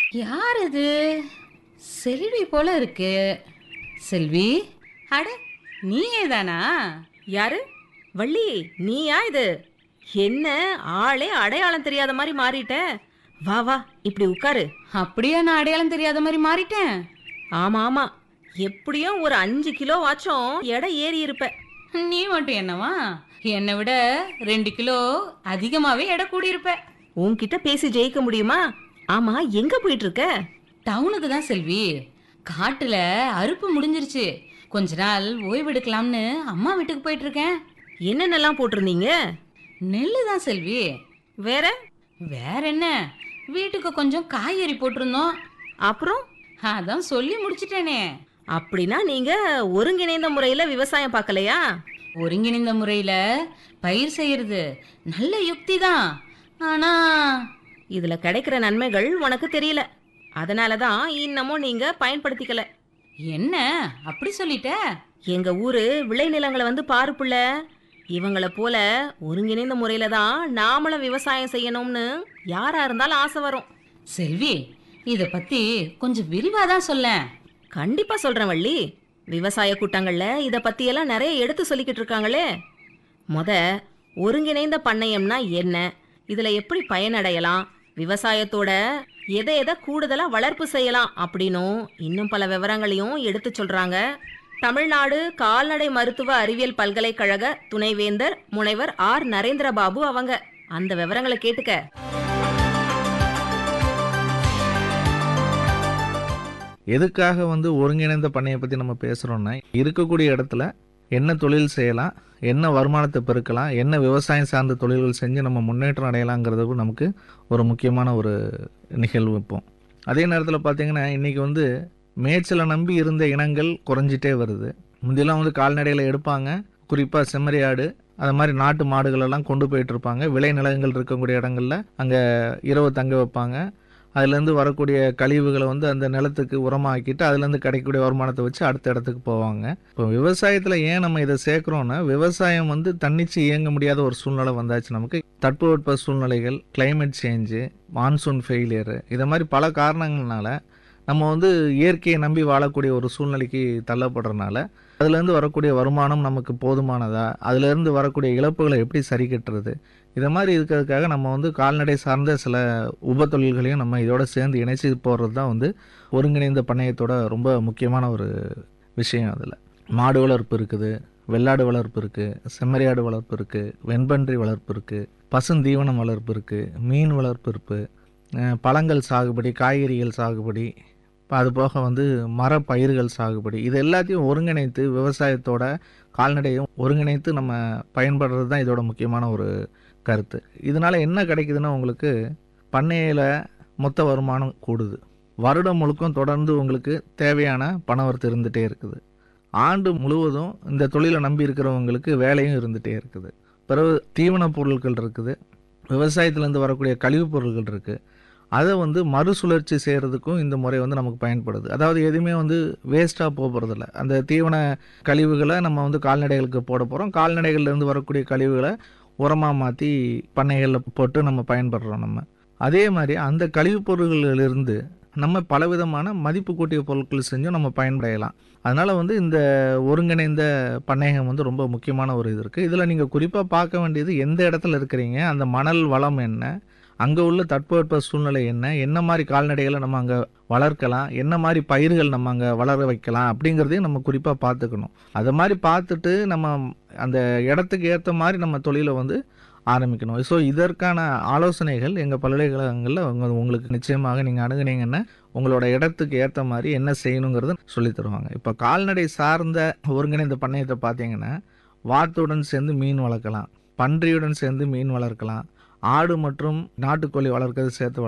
யார் இது? செல்வி போல இருக்கு. செல்வி, அட நீயே தானா? யாரு? வள்ளி, நீயா இது? என்ன ஆளே அடையாளம் தெரியாத மாதிரி மாறிட்ட? வா வா, இப்படி உட்காரு. அப்படியா நான் அடையாளம் தெரியாத மாதிரி மாறிட்டேன்? ஆமா ஆமா, எப்படியும் ஒரு 5 கிலோ வாச்சும் எடை ஏறி இருப்ப. நீ மட்டும் என்னவா? என்னை விட 2 கிலோ அதிகமாவே எடை கூடியிருப்ப. உன்கிட்ட பேசி ஜெயிக்க முடியுமா? ஆமா, எங்க போயிட்டு இருக்க? டவுனுக்கு தான் செல்வி. காட்டுல அறுப்பு முடிஞ்சிருச்சு. கொஞ்ச நாள் ஓய்வெடுக்கலாம்னு அம்மா வீட்டுக்கு போயிட்டு இருக்கேன். என்னென்னலாம் போட்டிருந்தீங்க? நெல்லு தான் செல்வி. வேற? வேற என்ன, வீட்டுக்கு கொஞ்சம் காய்கறி போட்டிருந்தோம். அப்புறம்? அதான் சொல்லி முடிச்சிட்டேனே. அப்படின்னா நீங்க ஒருங்கிணைந்த முறையில விவசாயம் பார்க்கலையா? ஒருங்கிணைந்த முறையில பயிர் செய்யறது நல்ல யுக்தி தான். ஆனா இதுல கிடைக்கிற நன்மைகள் உனக்கு தெரியல. அதனாலதான் இன்னமும் நீங்க பயன்படுத்திக்கல. என்ன அப்படி சொல்லிட்ட? எங்க ஊரு விளைநிலங்களை வந்து பாரு புள்ள. இவங்கள போல ஒருங்கிணைந்த முறையில தான் நாமளும் விவசாயம் செய்யணும்னு யாரா இருந்தாலும் ஆசை வரும். செல்வி, இத பத்தி கொஞ்சம் விரிவாதான் சொல்லேன். கண்டிப்பா சொல்றேன் வள்ளி. விவசாய கூட்டங்கள்ல இத பத்தியெல்லாம் நிறைய எடுத்து சொல்லிக்கிட்டு இருக்காங்களே. ஒருங்கிணைந்த பண்ணையம்னா என்ன, இதுல எப்படி பயனடையலாம், விவசாயத்தோட எதை எதை கூடுதலா வளர்ப்பு செய்யலாம் அப்படின்னும் இன்னும் பல விவரங்களையும் எடுத்து சொல்றாங்க. தமிழ்நாடு கால்நடை மருத்துவ அறிவியல் பல்கலைக்கழக துணைவேந்தர் முனைவர் ஆர் நரேந்திரபாபு அவங்க. அந்த விவரங்களை கேட்டுக்க. எதுக்காக ஒருங்கிணைந்த பண்ணையை பற்றி நம்ம பேசுகிறோன்னா, இருக்கக்கூடிய இடத்துல என்ன தொழில் செய்யலாம், என்ன வருமானத்தை பெருக்கலாம், என்ன விவசாயம் சார்ந்த தொழில்கள் செஞ்சு நம்ம முன்னேற்றம் அடையலாங்கிறது நமக்கு ஒரு முக்கியமான ஒரு நிகழ்வு. இப்போ அதே நேரத்தில் பார்த்திங்கன்னா, இன்றைக்கி மேய்ச்சலை நம்பி இருந்த இனங்கள் குறைஞ்சிட்டே வருது. முந்தியெல்லாம் கால்நடைகளை எடுப்பாங்க, குறிப்பாக செம்மறியாடு அது மாதிரி நாட்டு மாடுகளெல்லாம் கொண்டு போயிட்டுருப்பாங்க. விளை நிலங்கள் இருக்கக்கூடிய இடங்களில் அங்கே இரவு தங்க வைப்பாங்க. அதுலேருந்து வரக்கூடிய கழிவுகளை அந்த நிலத்துக்கு உரமாக்கிட்டு அதுலேருந்து கிடைக்கக்கூடிய வருமானத்தை வச்சு அடுத்த இடத்துக்கு போவாங்க. இப்போ விவசாயத்தில் ஏன் நம்ம இதை சேர்க்குறோன்னா, விவசாயம் தன்னிச்சு இயங்க முடியாத ஒரு சூழ்நிலை வந்தாச்சு. நமக்கு தட்பவெட்ப சூழ்நிலைகள், கிளைமேட் சேஞ்சு, மான்சூன் ஃபெயிலியரு, இதை மாதிரி பல காரணங்கள்னால நம்ம இயற்கையை நம்பி வாழக்கூடிய ஒரு சூழ்நிலைக்கு தள்ளப்படுறதுனால அதுலேருந்து வரக்கூடிய வருமானம் நமக்கு போதுமானதா, அதுலேருந்து வரக்கூடிய இழப்புகளை எப்படி சரி கட்டுறது, இதை மாதிரி இருக்கிறதுக்காக நம்ம கால்நடை சார்ந்த சில உப தொழில்களையும் நம்ம இதோட சேர்ந்து இணைச்சி போடுறது தான் ஒருங்கிணைந்த பண்ணையத்தோட ரொம்ப முக்கியமான ஒரு விஷயம். அதில் மாடு வளர்ப்பு இருக்குது, வெள்ளாடு வளர்ப்பு இருக்குது, செம்மறியாடு வளர்ப்பு இருக்குது, வெண்பன்றி வளர்ப்பு இருக்குது, பசுந்தீவனம் வளர்ப்பு இருக்குது, மீன் வளர்ப்பு இருக்குது, பழங்கள் சாகுபடி, காய்கறிகள் சாகுபடி, அது போக மர பயிர்கள் சாகுபடி, இது எல்லாத்தையும் ஒருங்கிணைத்து விவசாயத்தோட கால்நடையும் ஒருங்கிணைத்து நம்ம பயன்படுறது தான் இதோட முக்கியமான ஒரு கருத்து. இதனால் என்ன கிடைக்குதுன்னா, உங்களுக்கு பண்ணையில் மொத்த வருமானம் கூடுது, வருடம் முழுக்கும் தொடர்ந்து உங்களுக்கு தேவையான பணவரத்து இருந்துகிட்டே இருக்குது, ஆண்டு முழுவதும் இந்த தொழிலை நம்பி இருக்கிறவங்களுக்கு வேலையும் இருந்துகிட்டே இருக்குது. பிறகு தீவன பொருட்கள் இருக்குது, விவசாயத்துலேருந்து வரக்கூடிய கழிவுப் பொருட்கள் இருக்குது, அதை மறுசுழற்சி செய்கிறதுக்கும் இந்த முறை நமக்கு பயன்படுது. அதாவது எதுவுமே வேஸ்ட்டாக போகிறதில்ல. அந்த தீவன கழிவுகளை நம்ம கால்நடைகளுக்கு போட போகிறோம், கால்நடைகள்லேருந்து வரக்கூடிய கழிவுகளை உரமாக மாற்றி பண்ணைகளில் போட்டு நம்ம பயன்படுறோம். நம்ம அதே மாதிரி அந்த கழிவுப் பொருட்களிலிருந்து நம்ம பலவிதமான மதிப்பு கூட்டிய பொருட்கள் செஞ்சும் நம்ம பயன்படையலாம். அதனால் இந்த ஒருங்கிணைந்த பண்ணையம் ரொம்ப முக்கியமான ஒரு இது இருக்குது. இதில் நீங்கள் குறிப்பாக பார்க்க வேண்டியது, எந்த இடத்துல இருக்கிறீங்க, அந்த மணல் வளம் என்ன, அங்கே உள்ள தட்பவெட்ப சூழ்நிலை என்ன, என்ன மாதிரி கால்நடைகளை நம்ம அங்கே வளர்க்கலாம், என்ன மாதிரி பயிர்கள் நம்ம அங்கே வளர வைக்கலாம் அப்படிங்கிறதையும் நம்ம குறிப்பாக பார்த்துக்கணும். அதை மாதிரி பார்த்துட்டு நம்ம அந்த இடத்துக்கு ஏற்ற மாதிரி நம்ம தொழிலை ஆரம்பிக்கணும். ஸோ இதற்கான ஆலோசனைகள் எங்கள் பல்கலைக்கழகங்களில் உங்களுக்கு நிச்சயமாக நீங்கள் அணுகுனீங்கன்னா உங்களோட இடத்துக்கு ஏற்ற மாதிரி என்ன செய்யணுங்கிறத சொல்லி தருவாங்க. இப்போ கால்நடை சார்ந்த ஒருங்கிணைந்த பண்ணையத்தை பார்த்தீங்கன்னா, வாத்துடன் சேர்ந்து மீன் வளர்க்கலாம், பன்றியுடன் சேர்ந்து மீன் வளர்க்கலாம், ஆடு மற்றும் நாட்டுக்கோழி வளர்க்கறது சேர்த்து